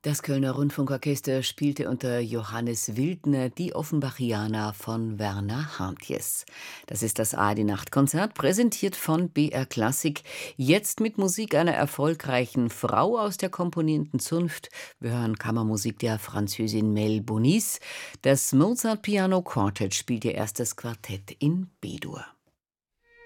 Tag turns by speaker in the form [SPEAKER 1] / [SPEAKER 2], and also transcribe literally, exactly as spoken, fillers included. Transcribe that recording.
[SPEAKER 1] Das Kölner Rundfunkorchester spielte unter Johannes Wildner die Offenbachiana von Werner Hartjes. Das ist das A R D-Nachtkonzert, präsentiert von B R Klassik. Jetzt mit Musik einer erfolgreichen Frau aus der komponierenden Zunft. Wir hören Kammermusik der Französin Mel Bonis. Das Mozart Piano Quartet spielt ihr erstes Quartett in B-Dur.